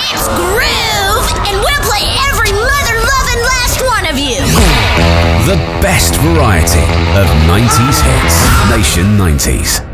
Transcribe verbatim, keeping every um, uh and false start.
It's groove, and we'll play every mother-loving last one of you. The best variety of nineties hits. Nation nineties.